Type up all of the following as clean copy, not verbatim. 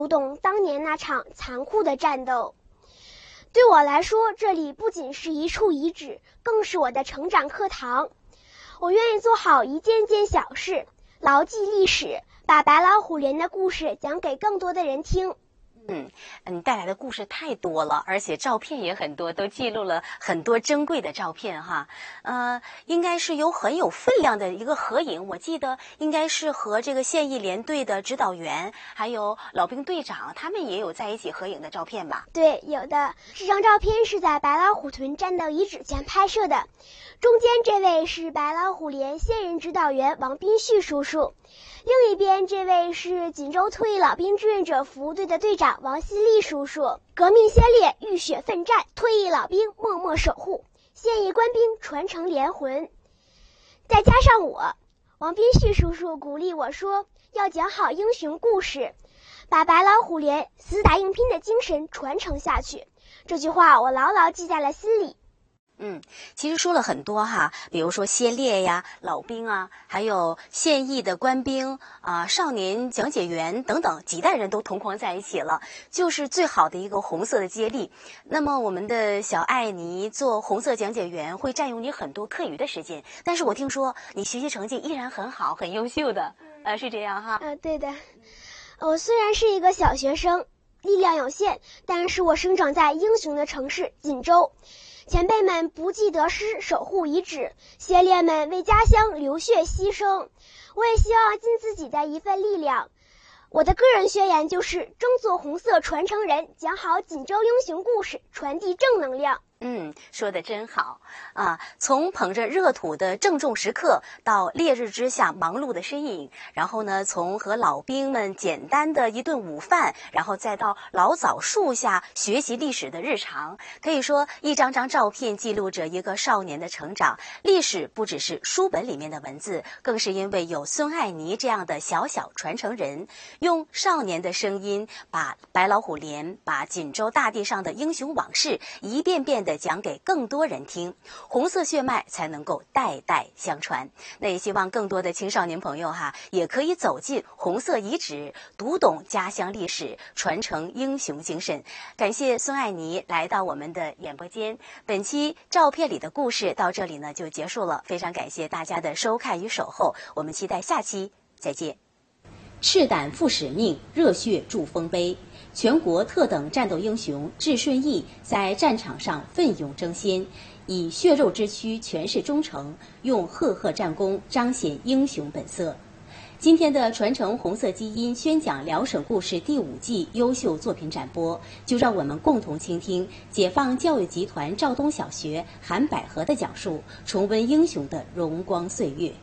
读懂当年那场残酷的战斗。对我来说，这里不仅是一处遗址，更是我的成长课堂。我愿意做好一件件小事，牢记历史，把白老虎连的故事讲给更多的人听。 你带来的故事太多了，而且照片也很多，都记录了很多珍贵的照片哈。应该是很有分量的一个合影，我记得应该是和这个现役连队的指导员，还有老兵队长，他们也有在一起合影的照片吧？ 对，有的。这张照片是在白老虎屯战斗遗址前拍摄的，中间这位是白老虎连现任指导员王斌旭叔叔，另一边这位是锦州退役老兵志愿者服务队的队长王希利叔叔。革命先烈浴血奋战，退役老兵默默守护，现役官兵传承连魂。再加上我，王斌旭叔叔鼓励我说，要讲好英雄故事，把白老虎连死打硬拼的精神传承下去。这句话我牢牢记在了心里。 其实说了很多哈，比如说先烈呀、老兵啊，还有现役的官兵啊、少年讲解员等等，几代人都同框在一起了，就是最好的一个红色的接力。那么我们的小艾妮做红色讲解员会占用你很多课余的时间，但是我听说你学习成绩依然很好，很优秀的，是这样哈？ 对的。我虽然是一个小学生，力量有限，但是我生长在英雄的城市锦州。前辈们不计得失守护遗址，先烈们为家乡流血牺牲。我也希望尽自己的一份力量。我的个人宣言就是争做红色传承人，讲好锦州英雄故事，传递正能量。 说得真好啊！从捧着热土的郑重时刻，到烈日之下忙碌的身影，然后呢，从和老兵们简单的一顿午饭，然后再到老枣树下学习历史的日常，可以说一张张照片记录着一个少年的成长。历史不只是书本里面的文字，更是因为有孙爱妮这样的小小传承人，用少年的声音，把白老虎连，把锦州大地上的英雄往事一遍遍的讲给更多人听，红色血脉才能够代代相传。那也希望更多的青少年朋友也可以走进红色遗址，读懂家乡历史，传承英雄精神。感谢孙爱妮来到我们的演播间。本期照片里的故事到这里呢就结束了，非常感谢大家的收看与守候，我们期待下期再见。赤胆负使命，热血铸丰碑。全国特等战斗英雄智顺义在战场上奋勇争先，以血肉之躯诠释忠诚，用赫赫战功彰显英雄本色。今天的传承红色基因宣讲辽沈故事第5季优秀作品展播，就让我们共同倾听解放教育集团肇东小学韩百合的讲述，重温英雄的荣光岁月。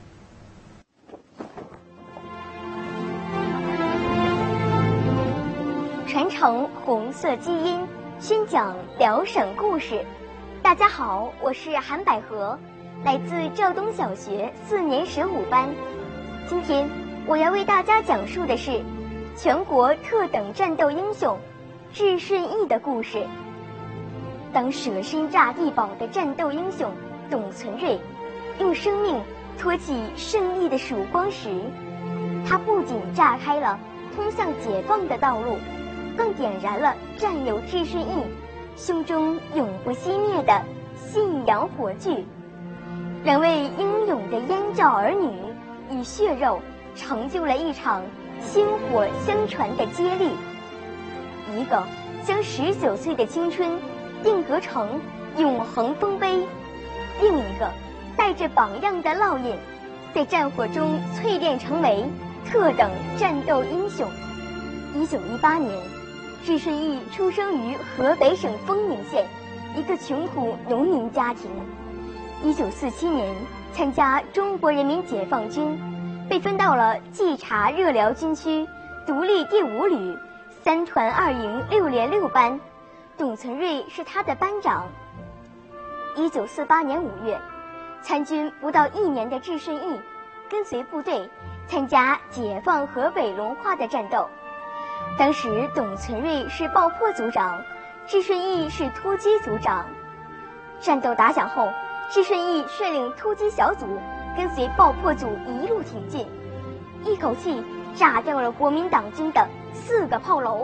传承红色基因，宣讲辽沈故事。大家好，我是韩百合，来自肇东小学4年15班。今天我要为大家讲述的是全国特等战斗英雄智顺义的故事。当舍身炸地堡的战斗英雄董存瑞用生命托起胜利的曙光时，他不仅炸开了通向解放的道路，更点燃了战友智顺义胸中永不熄灭的信仰火炬，两位英勇的燕赵儿女以血肉成就了一场薪火相传的接力，一个将19岁的青春定格成永恒丰碑，另一个带着榜样的烙印，在战火中淬炼成为特等战斗英雄。1918年，智顺义出生于河北省丰宁县一个穷苦农民家庭。1947年参加中国人民解放军，被分到了冀察热辽军区独立第5旅3团2营6连6班，董存瑞是他的班长。1948年5月，参军不到1年的智顺义跟随部队参加解放河北隆化的战斗。当时董存瑞是爆破组长，智顺义是突击组长。战斗打响后，智顺义率领突击小组跟随爆破组一路挺进，一口气炸掉了国民党军的4个炮楼。